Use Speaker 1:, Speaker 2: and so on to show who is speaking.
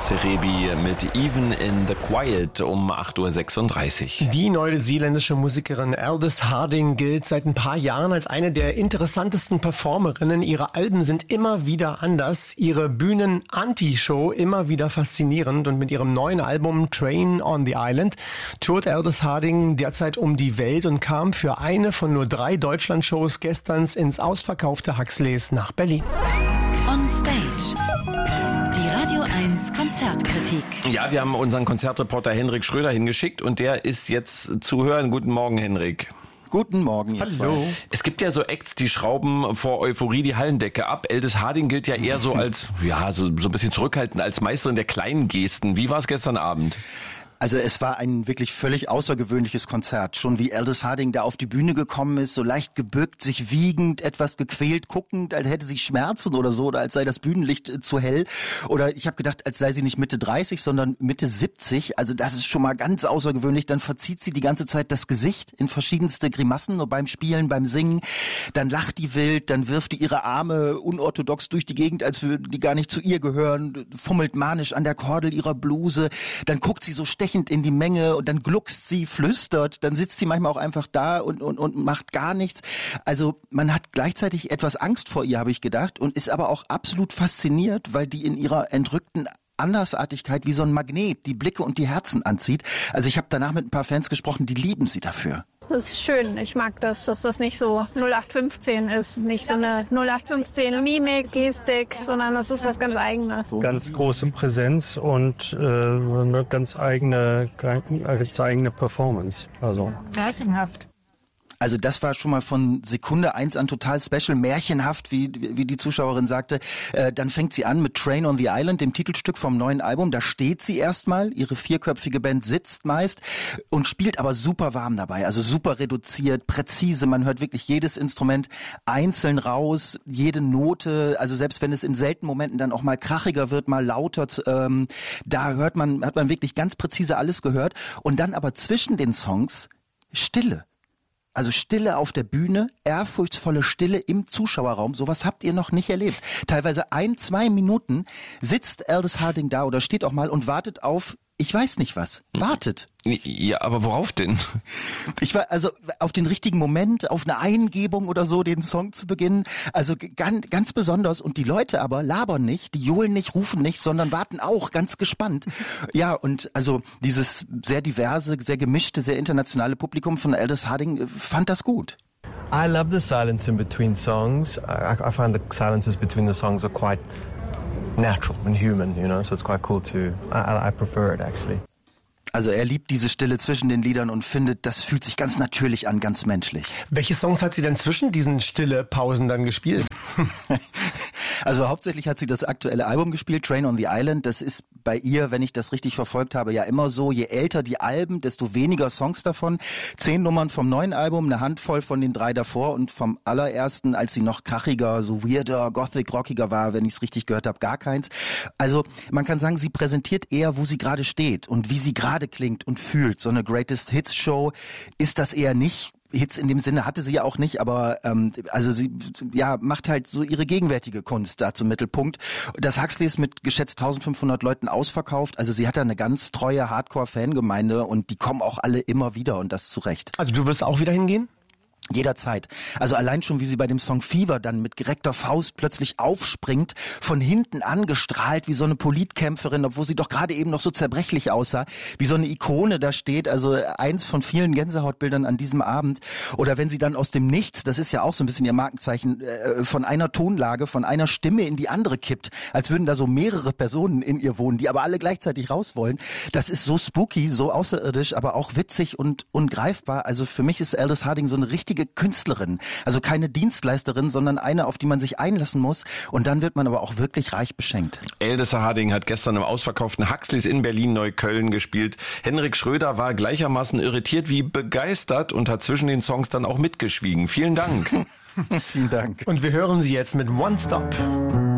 Speaker 1: Serebi mit Even in the Quiet um 8.36 Uhr.
Speaker 2: Die neuseeländische Musikerin Aldous Harding gilt seit ein paar Jahren als eine der interessantesten Performerinnen. Ihre Alben sind immer wieder anders, ihre Bühnen-Anti-Show immer wieder faszinierend und mit ihrem neuen Album Train on the Island tourt Aldous Harding derzeit um die Welt und kam für eine von nur 3 Deutschland-Shows gestern ins ausverkaufte Huxleys nach Berlin.
Speaker 3: On Stage. Die Radio 1 Konzertkritik.
Speaker 1: Ja, wir haben unseren Konzertreporter Henrik Schröder hingeschickt und der ist jetzt zu hören. Guten Morgen, Henrik.
Speaker 4: Guten Morgen, ihr zwei.
Speaker 1: Es gibt ja so Acts, die schrauben vor Euphorie die Hallendecke ab. Aldous Harding gilt ja eher so als, so ein bisschen zurückhaltend, als Meisterin der kleinen Gesten. Wie war es gestern Abend?
Speaker 4: Also es war ein wirklich völlig außergewöhnliches Konzert. Schon wie Aldous Harding da auf die Bühne gekommen ist, so leicht gebückt, sich wiegend, etwas gequält, guckend, als hätte sie Schmerzen oder so, oder als sei das Bühnenlicht zu hell. Oder ich habe gedacht, als sei sie nicht Mitte 30, sondern Mitte 70. Also das ist schon mal ganz außergewöhnlich. Dann verzieht sie die ganze Zeit das Gesicht in verschiedenste Grimassen, nur beim Spielen, beim Singen. Dann lacht die wild, dann wirft die ihre Arme unorthodox durch die Gegend, als würden die gar nicht zu ihr gehören, fummelt manisch an der Kordel ihrer Bluse. Dann guckt sie so stechend in die Menge und dann gluckst sie, flüstert, dann sitzt sie manchmal auch einfach da und macht gar nichts. Also man hat gleichzeitig etwas Angst vor ihr, habe ich gedacht, und ist aber auch absolut fasziniert, weil die in ihrer entrückten Andersartigkeit wie so ein Magnet die Blicke und die Herzen anzieht. Also ich habe danach mit ein paar Fans gesprochen, die lieben sie dafür.
Speaker 5: Das ist schön. Ich mag das, dass das nicht so 0815 ist. Nicht so eine 0815 Mimik, Gestik, sondern das ist was ganz Eigenes.
Speaker 6: Ganz große Präsenz und eine ganz eigene Performance. Also
Speaker 5: Märchenhaft.
Speaker 4: Also das war schon mal von Sekunde 1 an total special, märchenhaft, wie die Zuschauerin sagte. Dann fängt sie an mit Train on the Island, dem Titelstück vom neuen Album. Da steht sie erstmal, ihre 4-köpfige Band sitzt meist und spielt aber super warm dabei, also super reduziert, präzise. Man hört wirklich jedes Instrument einzeln raus, jede Note, also selbst wenn es in seltenen Momenten dann auch mal krachiger wird, mal lauter, da hat man wirklich ganz präzise alles gehört. Und dann aber zwischen den Songs Stille. Also Stille auf der Bühne, ehrfurchtsvolle Stille im Zuschauerraum. Sowas habt ihr noch nicht erlebt. Teilweise 1-2 Minuten sitzt Aldous Harding da oder steht auch mal und wartet auf, ich weiß nicht was. Wartet.
Speaker 1: Ja, aber worauf denn?
Speaker 4: Ich war also auf den richtigen Moment, auf eine Eingebung oder so, den Song zu beginnen. Also ganz besonders. Und die Leute aber labern nicht, die johlen nicht, rufen nicht, sondern warten auch ganz gespannt. Ja, und also dieses sehr diverse, sehr gemischte, sehr internationale Publikum von Aldous Harding fand das gut.
Speaker 7: I love the silence in between songs. I find the silences between the songs are quite natural and human, you know, so it's quite cool too. I prefer it actually.
Speaker 4: Also er liebt diese Stille zwischen den Liedern und findet, das fühlt sich ganz natürlich an, ganz menschlich.
Speaker 2: Welche Songs hat sie denn zwischen diesen Stille-Pausen dann gespielt?
Speaker 4: Also hauptsächlich hat sie das aktuelle Album gespielt, Train on the Island. Das ist bei ihr, wenn ich das richtig verfolgt habe, ja immer so. Je älter die Alben, desto weniger Songs davon. 10 Nummern vom neuen Album, eine Handvoll von den 3 davor und vom allerersten, als sie noch krachiger, so weirder, gothic, rockiger war, wenn ich es richtig gehört habe, gar keins. Also man kann sagen, sie präsentiert eher, wo sie gerade steht und wie sie gerade klingt und fühlt. So eine Greatest Hits Show ist das eher nicht. Hits in dem Sinne hatte sie ja auch nicht, aber also sie macht halt so ihre gegenwärtige Kunst da zum Mittelpunkt. Das Huxley ist mit geschätzt 1500 Leuten ausverkauft. Also sie hat da eine ganz treue Hardcore-Fangemeinde und die kommen auch alle immer wieder und das zu Recht.
Speaker 2: Also du wirst auch wieder hingehen?
Speaker 4: Jederzeit. Also allein schon, wie sie bei dem Song Fever dann mit gereckter Faust plötzlich aufspringt, von hinten angestrahlt wie so eine Politkämpferin, obwohl sie doch gerade eben noch so zerbrechlich aussah, wie so eine Ikone da steht, also eins von vielen Gänsehautbildern an diesem Abend. Oder wenn sie dann aus dem Nichts, das ist ja auch so ein bisschen ihr Markenzeichen, von einer Tonlage, von einer Stimme in die andere kippt, als würden da so mehrere Personen in ihr wohnen, die aber alle gleichzeitig raus wollen. Das ist so spooky, so außerirdisch, aber auch witzig und greifbar. Also für mich ist Aldous Harding so eine richtige Künstlerin, also keine Dienstleisterin, sondern eine, auf die man sich einlassen muss und dann wird man aber auch wirklich reich beschenkt.
Speaker 1: Aldous Harding hat gestern im ausverkauften Huxleys in Berlin-Neukölln gespielt. Henrik Schröder war gleichermaßen irritiert wie begeistert und hat zwischen den Songs dann auch mitgeschwiegen. Vielen Dank.
Speaker 4: Vielen Dank.
Speaker 2: Und wir hören sie jetzt mit One Stop.